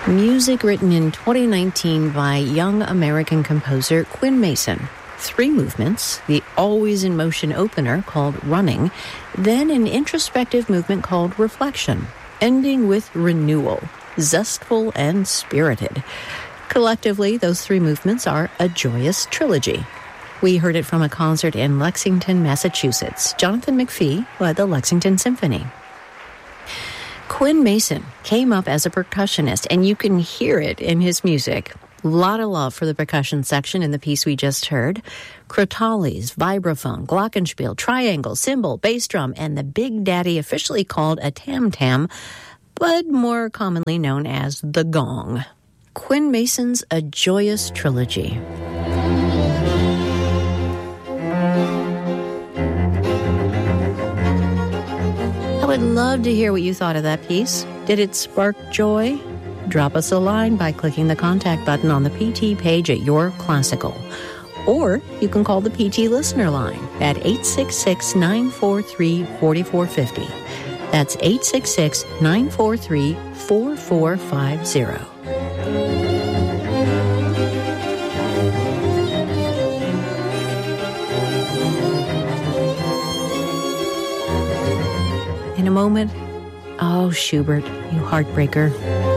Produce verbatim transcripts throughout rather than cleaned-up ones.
Music written in twenty nineteen by young American composer Quinn Mason. Three movements, the always in motion opener called Running, then an introspective movement called Reflection, ending with Renewal, zestful and spirited. Collectively, those three movements are a joyous trilogy. We heard it from a concert in Lexington, Massachusetts. Jonathan McPhee led the Lexington Symphony. Quinn Mason came up as a percussionist, and you can hear it in his music. A lot of love for the percussion section in the piece we just heard. Crotales, vibraphone, glockenspiel, triangle, cymbal, bass drum, and the Big Daddy, officially called a tam-tam, but more commonly known as the gong. Quinn Mason's A Joyous Trilogy. I would love to hear what you thought of that piece. Did it spark joy? Drop us a line by clicking the contact button on the P T page at Your Classical. Or you can call the P T listener line at eight six six, nine four three, four four five zero. That's eight six six, nine four three, four four five zero. In a moment, oh, Schubert, you heartbreaker.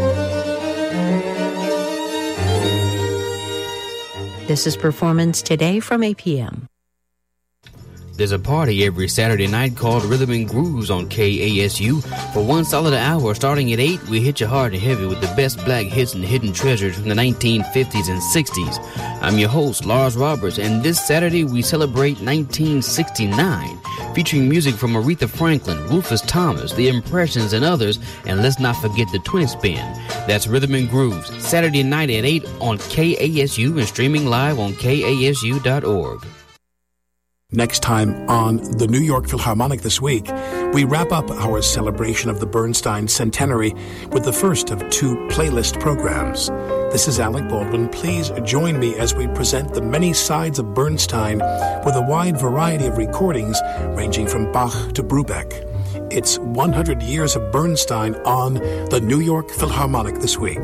This is Performance Today from A P M. There's a party every Saturday night called Rhythm and Grooves on K A S U. For one solid hour, starting at eight, we hit you hard and heavy with the best black hits and hidden treasures from the nineteen fifties and sixties. I'm your host, Lars Roberts, and this Saturday we celebrate nineteen sixty-nine, featuring music from Aretha Franklin, Rufus Thomas, The Impressions, and others, and let's not forget the Twin Spin. That's Rhythm and Grooves, Saturday night at eight on K A S U and streaming live on K A S U dot org. Next time on the New York Philharmonic This Week, we wrap up our celebration of the Bernstein Centenary with the first of two playlist programs. This is Alec Baldwin. Please join me as we present the many sides of Bernstein with a wide variety of recordings ranging from Bach to Brubeck. It's one hundred years of Bernstein on the New York Philharmonic This Week.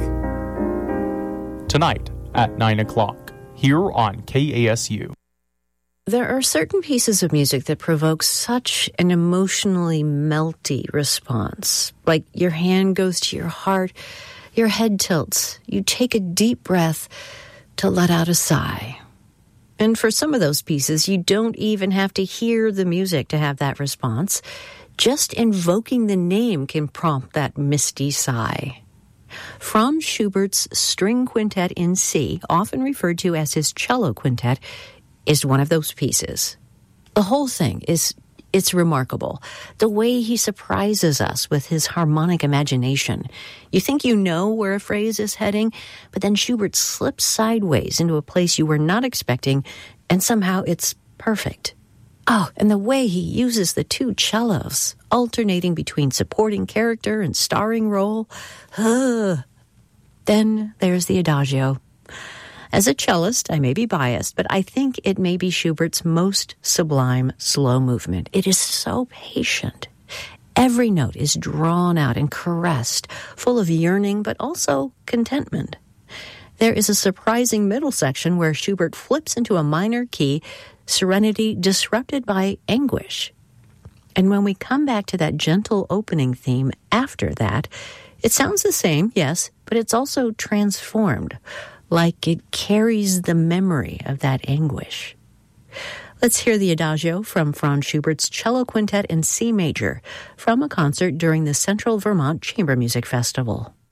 Tonight at nine o'clock, here on K A S U. There are certain pieces of music that provoke such an emotionally melty response. Like your hand goes to your heart, your head tilts, you take a deep breath to let out a sigh. And for some of those pieces, you don't even have to hear the music to have that response. Just invoking the name can prompt that misty sigh. Franz Schubert's String Quintet in C, often referred to as his cello quintet, is one of those pieces. The whole thing is, it's remarkable. The way he surprises us with his harmonic imagination. You think you know where a phrase is heading, but then Schubert slips sideways into a place you were not expecting, and somehow it's perfect. Oh, and the way he uses the two cellos, alternating between supporting character and starring role. Ugh. Then there's the Adagio. As a cellist, I may be biased, but I think it may be Schubert's most sublime slow movement. It is so patient. Every note is drawn out and caressed, full of yearning, but also contentment. There is a surprising middle section where Schubert flips into a minor key, serenity disrupted by anguish. And when we come back to that gentle opening theme after that, it sounds the same, yes, but it's also transformed, like it carries the memory of that anguish. Let's hear the Adagio from Franz Schubert's Cello Quintet in C major from a concert during the Central Vermont Chamber Music Festival.